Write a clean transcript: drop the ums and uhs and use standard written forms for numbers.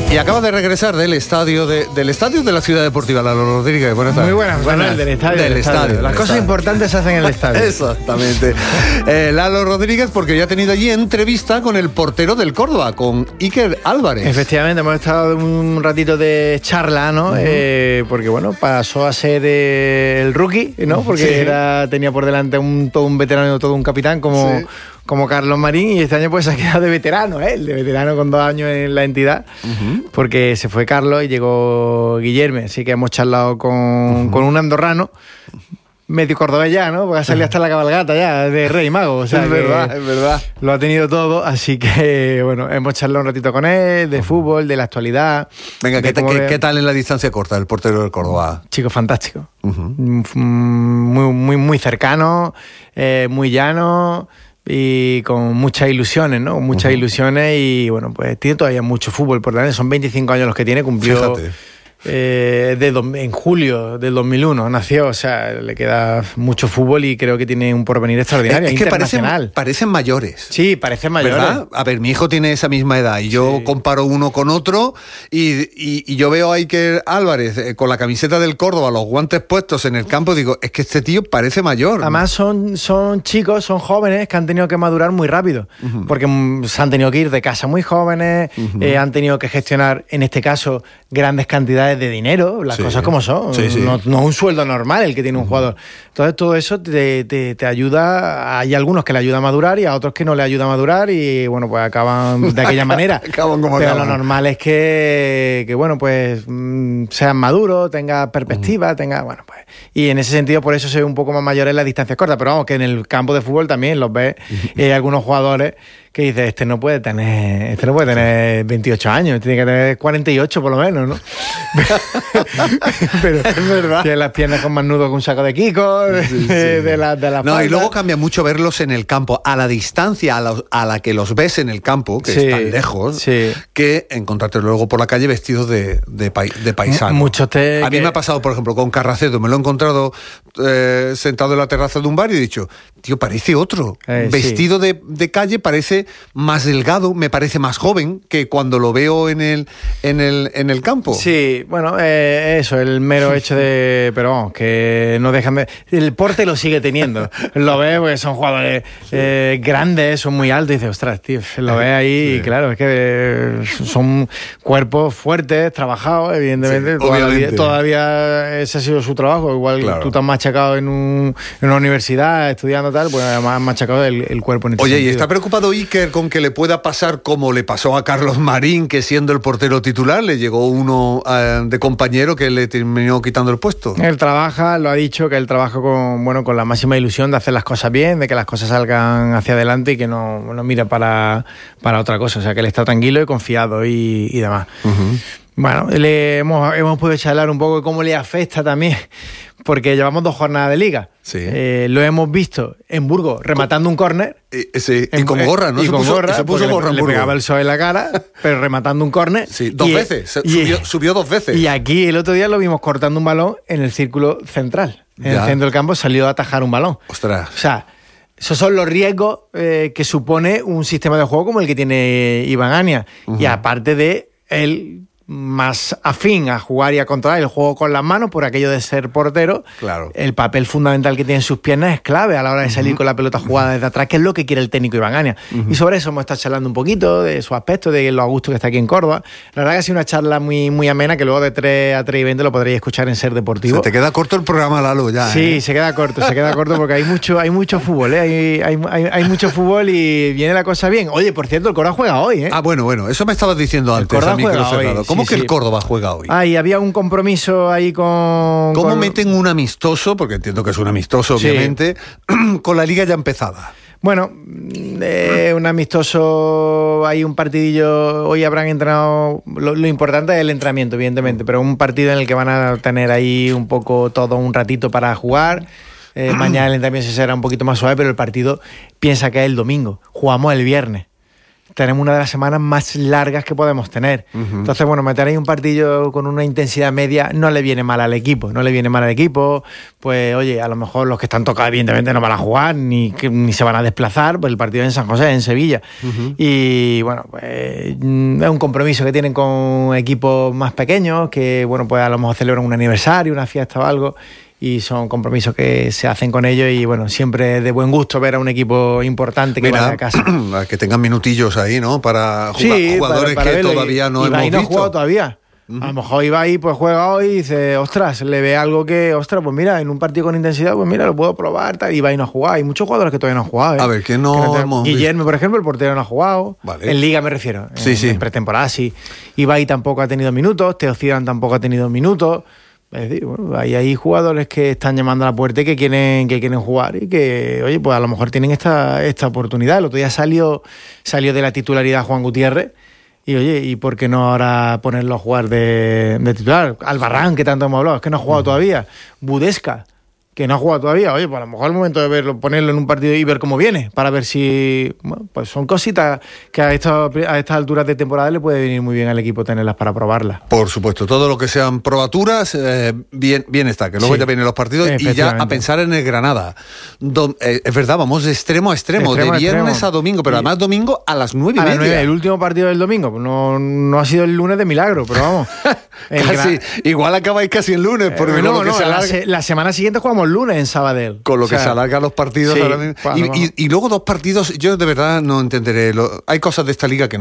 Y acaba de regresar del estadio de la Ciudad Deportiva, Lalo Rodríguez. Buenas tardes. Muy buenas. Del estadio. Las cosas importantes se hacen en el estadio. Exactamente. Lalo Rodríguez, porque ya ha tenido allí entrevista con el portero del Córdoba, con Iker Álvarez. Efectivamente, hemos estado un ratito de charla, ¿no? Porque, bueno, pasó a ser el rookie, ¿no? Porque tenía por delante todo un veterano, todo un capitán como Carlos Marín, y este año pues se ha quedado de veterano, de veterano con 2 años en la entidad, porque se fue Carlos y llegó Guillermo, así que hemos charlado con un andorrano, medio cordobés ya, ¿no? Porque ha salido hasta la cabalgata ya, de Rey Mago, o sea, es verdad. Lo ha tenido todo, así que, bueno, hemos charlado un ratito con él, de fútbol, de la actualidad. Venga, ¿qué tal en la distancia corta el portero del Córdoba? Chico, fantástico. Muy cercano, muy llano, y con muchas ilusiones, ¿no? Muchas ilusiones, y bueno, pues tiene todavía mucho fútbol por delante. Son 25 años los que tiene, cumplió. Fíjate. En julio del 2001 nació, o sea, le queda mucho fútbol y creo que tiene un porvenir extraordinario. Es que parecen mayores. Sí, parecen mayores. ¿Verdad? A ver, mi hijo tiene esa misma edad y yo comparo uno con otro y yo veo a Iker Álvarez con la camiseta del Córdoba, los guantes puestos en el campo, digo, es que este tío parece mayor. Además son chicos, son jóvenes que han tenido que madurar muy rápido, porque se han tenido que ir de casa muy jóvenes, han tenido que gestionar, en este caso, grandes cantidades de dinero, las cosas como son. No un sueldo normal el que tiene un jugador. Entonces todo eso te ayuda. Hay algunos que le ayuda a madurar y a otros que no le ayuda a madurar, y bueno, pues acaban de aquella manera. Pero lo normal es que bueno, pues sean maduros, tenga perspectiva, bueno, pues. Y en ese sentido, por eso se ve un poco más mayor en las distancias cortas. Pero vamos, que en el campo de fútbol también los ves, y hay algunos jugadores que dices, este no puede tener 28 años, tiene que tener 48 por lo menos, ¿no? Pero es verdad. Tiene las piernas con más nudos que un saco de Kiko, de la no, y luego cambia mucho verlos en el campo, a la distancia a la que los ves en el campo, que están lejos, que encontrarte luego por la calle vestidos de paisano. A mí me ha pasado, por ejemplo, con Carracedo, me lo he encontrado sentado en la terraza de un bar y he dicho, tío, parece otro. Vestido de calle, parece más delgado, me parece más joven que cuando lo veo en el campo. Sí, bueno, eso, el mero hecho de... Pero vamos, que no dejan de... El porte lo sigue teniendo. Lo ves, porque son jugadores grandes, son muy altos, y dices, ostras, tío, lo ves ahí, y claro, es que son cuerpos fuertes, trabajados, evidentemente. Todavía ese ha sido su trabajo. Igual tú te has machacado en una universidad, estudiando tal, pues además has machacado el cuerpo en ese sentido. ¿Y está preocupado Iker con que le pueda pasar como le pasó a Carlos Marín, que siendo el portero titular le llegó uno de compañero que le terminó quitando el puesto? Él trabaja, lo ha dicho, que él trabaja con la máxima ilusión de hacer las cosas bien, de que las cosas salgan hacia adelante y que no mira para otra cosa. O sea, que él está tranquilo y confiado y demás. Bueno, hemos podido charlar un poco de cómo le afecta también, porque llevamos 2 jornadas de liga. Lo hemos visto en Burgos rematando un córner. Y con gorra, ¿no? Y con gorra, se puso gorra le pegaba el sol en la cara, pero rematando un córner. Sí, 2 veces, subió 2 veces. Y aquí el otro día lo vimos cortando un balón en el círculo central. En el centro del campo salió a atajar un balón. Ostras. O sea, esos son los riesgos que supone un sistema de juego como el que tiene Iván Ania. Y aparte de él, más afín a jugar y a controlar el juego con las manos, por aquello de ser portero, el papel fundamental que tiene en sus piernas es clave a la hora de salir con la pelota jugada desde atrás, que es lo que quiere el técnico Iván Ania. Y sobre eso hemos estado charlando un poquito, de su aspecto, de lo a gusto que está aquí en Córdoba. La verdad que ha sido una charla muy, muy amena, que luego de 3 a 3 y 20 lo podréis escuchar en Ser Deportivo. Se te queda corto el programa, Lalo, ya. Sí, se queda corto porque hay mucho fútbol, hay mucho fútbol y viene la cosa bien. Oye, por cierto, el Córdoba juega hoy, ¿eh? Ah, bueno, eso me estabas diciendo antes, a micro cerrado. ¿Cómo que el Córdoba juega hoy? Y había un compromiso ahí con... ¿Cómo meten un amistoso, porque entiendo que es un amistoso, obviamente, con la liga ya empezada? Bueno, un amistoso, hay un partidillo, hoy habrán entrenado, lo importante es el entrenamiento, evidentemente, pero un partido en el que van a tener ahí un poco todo un ratito para jugar. Mañana el entrenamiento será un poquito más suave, pero el partido piensa que es el domingo, jugamos el viernes. tenemos una de las semanas más largas que podemos tener. Entonces, bueno, meter ahí un partido con una intensidad media no le viene mal al equipo, pues oye, a lo mejor los que están tocados evidentemente no van a jugar, ni se van a desplazar, pues el partido en San José, en Sevilla. Y bueno, pues es un compromiso que tienen con equipos más pequeños, que bueno, pues a lo mejor celebran un aniversario, una fiesta o algo, y son compromisos que se hacen con ellos y bueno, siempre es de buen gusto ver a un equipo importante que vaya a casa. Que tengan minutillos ahí, ¿no? Para jugadores para que verlo, todavía no hemos visto. No ha jugado todavía. A lo mejor Ibai pues juega hoy y dice, ostras, le ve algo que, ostras, pues mira, en un partido con intensidad, pues mira, lo puedo probar, tal. Ibai no ha jugado. Hay muchos jugadores que todavía no han jugado. A ver, que no Guillermo, por ejemplo, el portero no ha jugado. Vale. En Liga me refiero. En pretemporada sí. Ibai tampoco ha tenido minutos, Teo Zidane tampoco ha tenido minutos. Es decir, bueno, hay jugadores que están llamando a la puerta y que quieren jugar y que, oye, pues a lo mejor tienen esta oportunidad. El otro día salió de la titularidad Juan Gutiérrez y, oye, ¿y por qué no ahora ponerlo a jugar de titular? Albarrán, que tanto hemos hablado, es que no ha jugado todavía. Budesca, que no ha jugado todavía. Oye, pues a lo mejor es el momento de ponerlo en un partido y ver cómo viene, para ver si... Bueno, pues son cositas que a estas alturas de temporada le puede venir muy bien al equipo tenerlas para probarlas. Por supuesto, todo lo que sean probaturas, bien está, que luego ya vienen los partidos y ya a pensar en el Granada. Es verdad, vamos de extremo a extremo, de viernes a domingo, pero además domingo a las 9:30. El último partido del domingo, pues no ha sido el lunes de milagro, pero vamos. Igual acabáis casi el lunes, porque la semana siguiente jugamos lunes en Sabadell. Con lo que se alargan los partidos ahora mismo. Y luego 2 partidos, yo de verdad no entenderé. Hay cosas de esta liga que